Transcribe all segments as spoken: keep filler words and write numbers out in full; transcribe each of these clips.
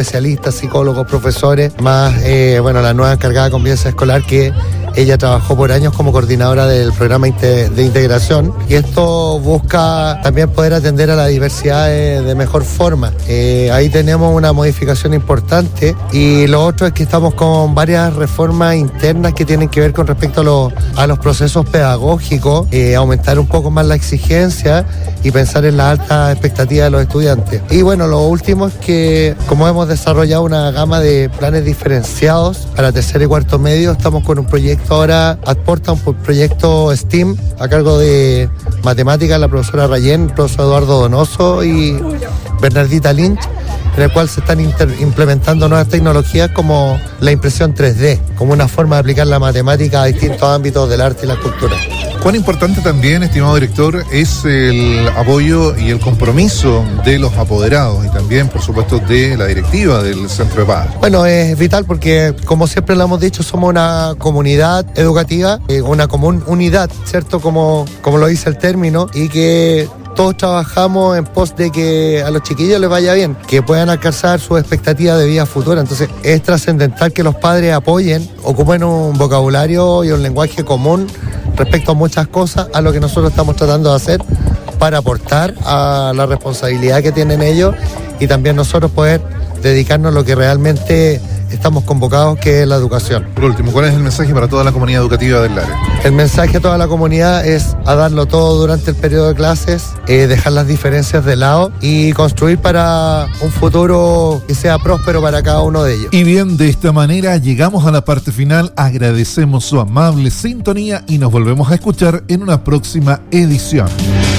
especialistas, psicólogos, profesores, más, eh, bueno, la nueva encargada de convivencia escolar, que ella trabajó por años como coordinadora del programa de integración, y esto busca también poder atender a la diversidad de, de mejor forma. Eh, ahí tenemos una modificación importante, y lo otro es que estamos con varias reformas internas que tienen que ver con respecto a, lo, a los procesos pedagógicos, eh, aumentar un poco más la exigencia y pensar en la alta expectativa de los estudiantes. Y bueno, lo último es que, como hemos desarrollado una gama de planes diferenciados para tercer y cuarto medio, estamos con un proyecto ahora, aporta un proyecto STEAM a cargo de matemáticas, la profesora Rayén, el profesor Eduardo Donoso y Bernardita Lynch, en el cual se están inter- implementando nuevas tecnologías como la impresión tres D, como una forma de aplicar la matemática a distintos ámbitos del arte y la cultura. Cuán importante también, estimado director, es el apoyo y el compromiso de los apoderados y también, por supuesto, de la directiva del Centro de Paz. Bueno, es vital porque, como siempre lo hemos dicho, somos una comunidad educativa, eh, una común unidad, ¿cierto? Como, como lo dice el término, y que todos trabajamos en pos de que a los chiquillos les vaya bien, que puedan alcanzar sus expectativas de vida futura. Entonces es trascendental que los padres apoyen, ocupen un vocabulario y un lenguaje común respecto a muchas cosas, a lo que nosotros estamos tratando de hacer para aportar a la responsabilidad que tienen ellos, y también nosotros poder dedicarnos a lo que realmente estamos convocados, que es la educación. Por último, ¿cuál es el mensaje para toda la comunidad educativa del área? El mensaje a toda la comunidad es a darlo todo durante el periodo de clases, eh, dejar las diferencias de lado y construir para un futuro que sea próspero para cada uno de ellos. Y bien, de esta manera llegamos a la parte final. Agradecemos su amable sintonía y nos volvemos a escuchar en una próxima edición.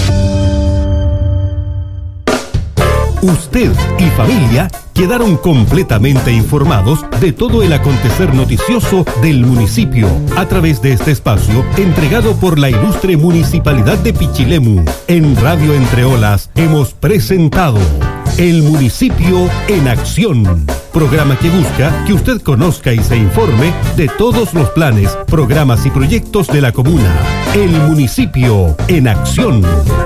Usted y familia quedaron completamente informados de todo el acontecer noticioso del municipio a través de este espacio entregado por la ilustre Municipalidad de Pichilemu. En Radio Entre Olas hemos presentado El Municipio en Acción, programa que busca que usted conozca y se informe de todos los planes, programas y proyectos de la comuna. El Municipio en Acción.